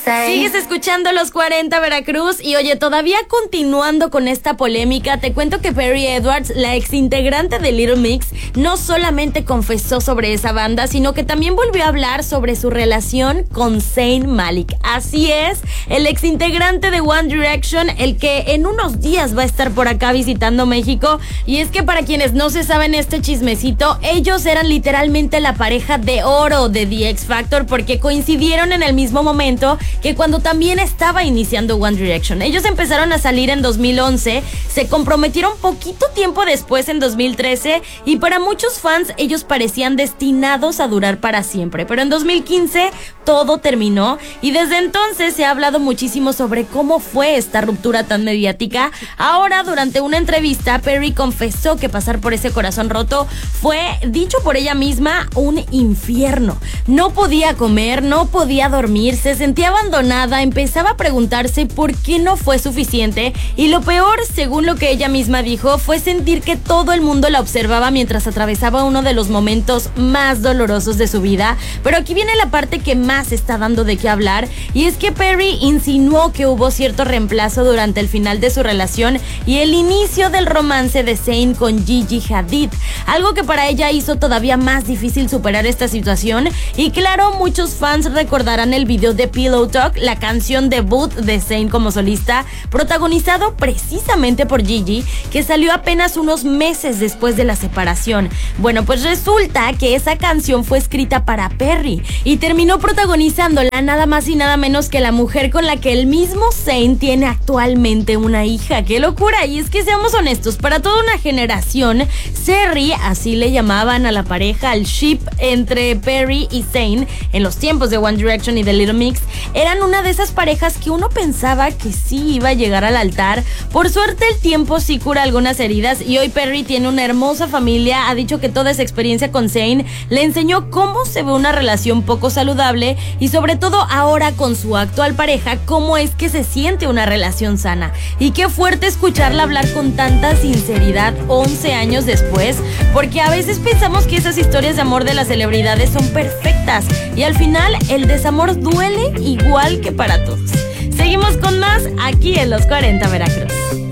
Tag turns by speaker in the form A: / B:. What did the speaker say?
A: Sigues escuchando Los 40 Veracruz y oye, todavía continuando con esta polémica, te cuento que Perrie Edwards, la exintegrante de Little Mix, no solamente confesó sobre esa banda, sino que también volvió a hablar sobre su relación con Zayn Malik. Así es, el exintegrante de One Direction, el que en unos días va a estar por acá visitando México. Y es que para quienes no se saben este chismecito, ellos eran literalmente la pareja de oro de The X Factor porque coincidieron en el mismo momento que cuando también estaba iniciando One Direction. Ellos empezaron a salir en 2011, se comprometieron poquito tiempo después en 2013 y para muchos fans ellos parecían destinados a durar para siempre. Pero en 2015 todo terminó y desde entonces se ha hablado muchísimo sobre cómo fue esta ruptura tan mediática. Ahora, durante una entrevista, Perrie confesó que pasar por ese corazón roto fue, dicho por ella misma, un infierno. No podía comer, no podía dormir, se sentía abandonada, empezaba a preguntarse por qué no fue suficiente y lo peor, según lo que ella misma dijo, fue sentir que todo el mundo la observaba mientras atravesaba uno de los momentos más dolorosos de su vida. Pero aquí viene la parte que más está dando de qué hablar y es que Perrie insinuó que hubo cierto reemplazo durante el final de su relación y el inicio del romance de Zayn con Gigi Hadid, algo que para ella hizo todavía más difícil superar esta situación. Y claro, muchos fans recordarán el video de Pillow Talk, la canción debut de Zayn como solista, protagonizado precisamente por Gigi, que salió apenas unos meses después de la separación. Bueno, pues resulta que esa canción fue escrita para Perrie y terminó protagonizándola nada más y nada menos que la mujer con la que el mismo Zayn tiene actualmente una hija. ¡Qué locura! Y es que seamos honestos, para toda una generación, Zerry, así le llamaban a la pareja, al ship entre Perrie y Zayn en los tiempos de One Direction y de Little Mix, eran una de esas parejas que uno pensaba que sí iba a llegar al altar. Por suerte el tiempo sí cura algunas heridas y hoy Perrie tiene una hermosa familia. Ha dicho que toda esa experiencia con Zayn le enseñó cómo se ve una relación poco saludable y sobre todo ahora con su actual pareja cómo es que se siente una relación sana. Y qué fuerte escucharla hablar con tanta sinceridad 11 años después, porque a veces pensamos que esas historias de amor de las celebridades son perfectas y al final el desamor duele igual que para todos. Seguimos con más aquí en Los 40 Veracruz.